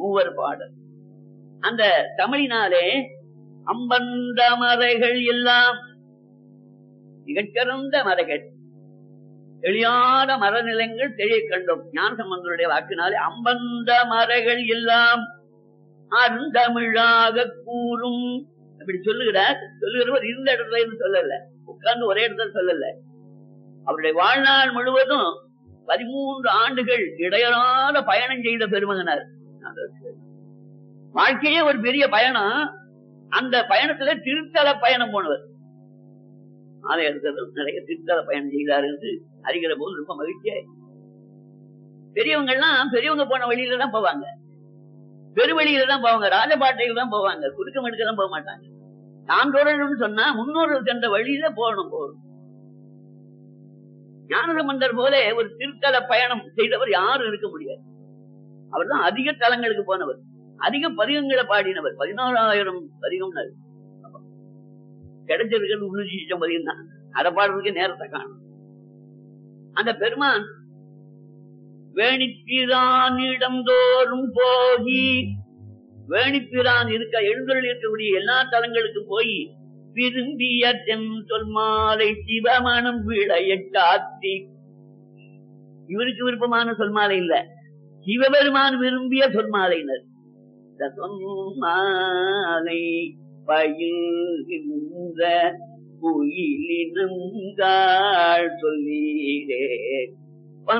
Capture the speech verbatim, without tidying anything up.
மூவர் பாடல். அந்த தமிழினாலே அம்பந்த மறைகள் எல்லாம் மிகச்சிறந்த மறைகள், எளியாத மரநிலங்கள் தெரிய கண்டோம். ஞானசம்பந்தருடைய வாக்கினாலே அம்பந்த மறைகள் எல்லாம் அருந்தமிழாக கூறும் அப்படி சொல்லுகிறார். சொல்லுகிறவர் இருந்த இடத்துல இருந்து சொல்லல, உட்கார்ந்து ஒரே இடத்துல சொல்லல. அவருடைய வாழ்நாள் முழுவதும் பதிமூன்று ஆண்டுகள் இடையறாத பயணம் செய்த பெருமகனார். வாழ்க்கையே ஒரு பெரிய பயணம். அந்த பயணத்துல திருத்தல பயணம் போனவர். ஆலயத்தில் நிறைய திருத்தல பயணம் செய்தார் என்று அறிகிற போது ரொம்ப மகிழ்ச்சியா. பெரியவங்க எல்லாம் பெரியவங்க போன வழியில தான் போவாங்க, பெருவழியில தான் போவாங்க, ராஜபாட்டையில தான் போவாங்க, குறுக்கம் எடுக்கலாம் போக மாட்டாங்க. நான் தொடரணும்னு சொன்னா முன்னோர்கள் சென்ற வழியில போகணும் போகணும். ஞானசம்பந்தர் போல ஒரு திருத்தல பயணம் செய்தவர் யாரும் இருக்க முடியாது. அவர் தான் அதிக தலங்களுக்கு போனவர், அதிக பதிகங்களை பாடினவர். பதினாறாயிரம் பதிகம் கிடைச்சிருக்கிறது முன்னூத்தி லட்சம் பதிகம் தான். அதை பாடுறதுக்கு நேரத்தை காணும். அந்த பெருமான் வேணிப்பிரான் இடந்தோறும் போகி, வேணிப்பிரான் இருக்க எழுந்தொழில் இருக்கக்கூடிய எல்லா தலங்களுக்கும் போய் விரும்பிய தென் சொல் மாலை சிவமணம் விளையட்டாத்தி. இவருக்கு விருப்பமான சொல் மாலை இல்ல, சிவபெருமான் விரும்பிய சொல் மாலையினர். இந்த சொன்மாலை பயில்கின்ற குயிலினங்காள் சொல்லீரே